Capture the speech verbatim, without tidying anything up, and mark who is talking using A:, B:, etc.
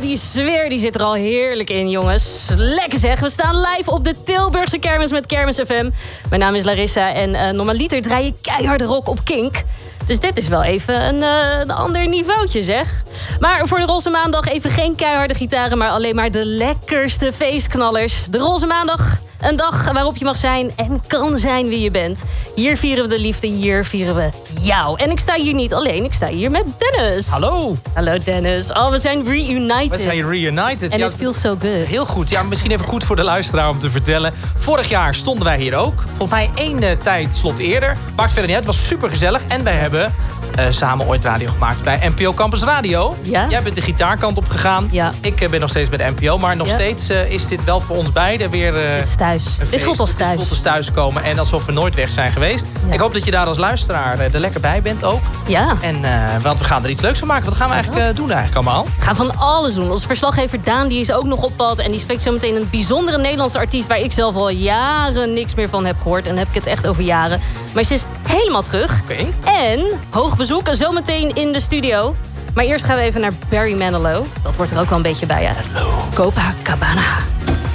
A: die sfeer die zit er al heerlijk in, jongens. Lekker zeg, we staan live op de Tilburgse kermis met Kermis F M. Mijn naam is Larissa en uh, normaliter draai je keiharde rock op Kink. Dus dit is wel even een, uh, een ander niveautje, zeg. Maar voor de Roze Maandag even geen keiharde gitaren, maar alleen maar de lekkerste feestknallers. De Roze Maandag, een dag waarop je mag zijn en kan zijn wie je bent. Hier vieren we de liefde, hier vieren we jou. En ik sta hier niet alleen, ik sta hier met Dennis.
B: Hallo.
A: Hallo Dennis. Oh, we zijn reunited.
B: We zijn reunited.
A: En
B: ja,
A: it feels so good.
B: Heel goed. Ja, misschien even goed voor de luisteraar om te vertellen. Vorig jaar stonden wij hier ook. Volgens mij één uh, tijdslot eerder. Maakt verder niet uit. Het was super gezellig. En wij hebben uh, samen ooit radio gemaakt bij N P O Campus Radio.
A: Ja.
B: Jij bent de gitaarkant op gegaan.
A: Ja.
B: Ik uh, ben nog steeds bij de N P O. Maar nog
A: Ja.
B: steeds uh, is dit wel voor ons beiden weer uh,
A: Het is thuis. Dit voelt als
B: Het
A: thuis.
B: voelt als thuiskomen. En alsof we nooit weg zijn geweest.
A: Ja.
B: Ik hoop dat je daar als luisteraar uh, er lekker bij bent ook.
A: Ja.
B: En, uh, want we gaan er iets leuks van maken. Wat gaan we eigenlijk uh, doen eigenlijk allemaal?
A: We gaan van alles doen. Onze verslaggever Daan die is ook nog op pad. En die spreekt zo meteen een bijzondere Nederlandse artiest... waar ik zelf al jaren niks meer van heb gehoord. En dan heb ik het echt over jaren. Maar ze is helemaal terug.
B: Oké.
A: En hoog bezoek zometeen in de studio. Maar eerst gaan we even naar Barry Manilow. Dat wordt er ook wel een beetje bij, ja. Copacabana.